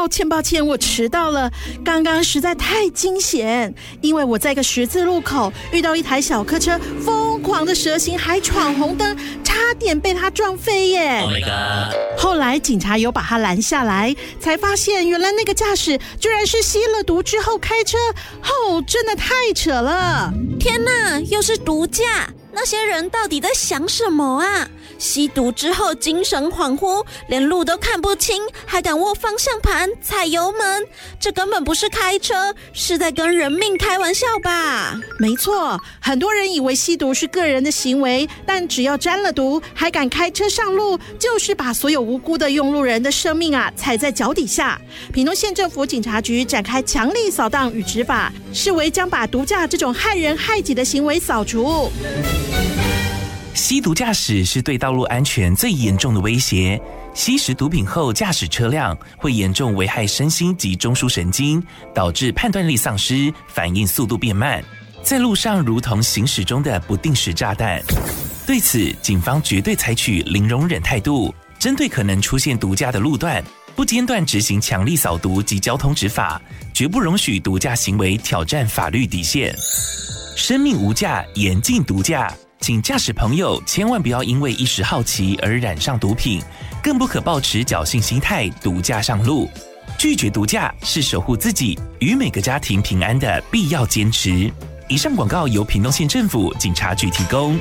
歉，我迟到了。刚刚实在太惊险，因为我在一个十字路口遇到一台小客车疯狂的蛇行，还闯红灯，差点被他撞飞耶。 Oh my god！ 后来警察有把他拦下来，才发现原来那个驾驶居然是吸了毒之后开车，真的太扯了。 天哪，又是毒驾！那些人到底在想什么啊？吸毒之后精神恍惚，连路都看不清，还敢握方向盘踩油门，这根本不是开车，是在跟人命开玩笑吧？ 没错，很多人以为吸毒是个人的行为，但只要沾了毒还敢开车上路，就是把所有无辜的用路人的生命踩在脚底下。屏东县政府警察局展开强力扫荡与执法，视为将把毒驾这种害人害己的行为扫除。 吸毒驾驶是对道路安全最严重的威胁。吸食毒品后驾驶车辆，会严重危害身心及中枢神经，导致判断力丧失，反应速度变慢，在路上如同行驶中的不定时炸弹。对此，警方绝对采取零容忍态度，针对可能出现毒驾的路段，不间断执行强力扫毒及交通执法，绝不容许毒驾行为挑战法律底线。生命无价，严禁毒驾。请驾驶朋友千万不要因为一时好奇而染上毒品，更不可抱持侥幸心态毒驾上路。拒绝毒驾是守护自己与每个家庭平安的必要坚持。以上广告由屏东县政府警察局提供。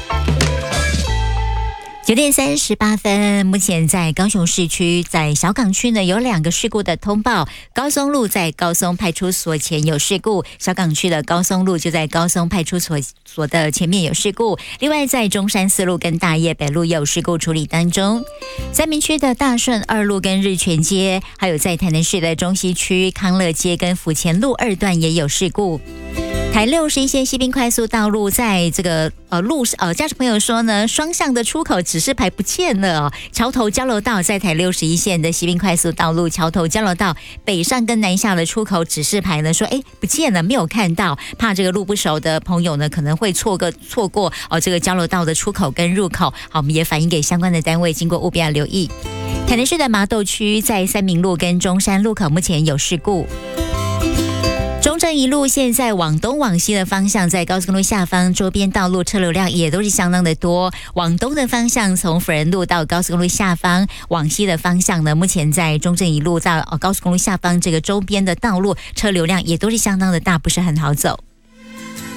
9点38分，目前在高雄市区，在小港区呢有2个事故的通报。高松路在高松派出所前有事故，小港区的高松路就在高松派出所的前面有事故。另外在中山4路跟大业北路也有事故处理当中。三民区的大顺2路跟日全街，还有在台南市的中西区康乐街跟府前路2段也有事故。台61线西滨快速道路在这个驾驶朋友说呢，双向的出口指示牌不见了哦。桥头交流道在台61线的西滨快速道路桥头交流道北上跟南下的出口指示牌呢，说不见了，没有看到，怕这个路不熟的朋友呢可能会错过这个交流道的出口跟入口。好，我们也反映给相关的单位，经过务必要留意。台南市的麻豆区在三民路跟中山路口目前有事故。中正一路现在往东往西的方向，在高速公路下方周边道路车流量也都是相当的多。往东的方向，从辅仁路到高速公路下方，往西的方向呢，目前在中正一路到高速公路下方这个周边的道路车流量也都是相当的大，不是很好走。